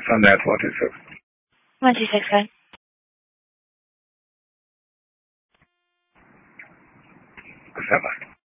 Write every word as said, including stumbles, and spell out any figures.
Sunday forty-six. one two six, go ahead. Stand by.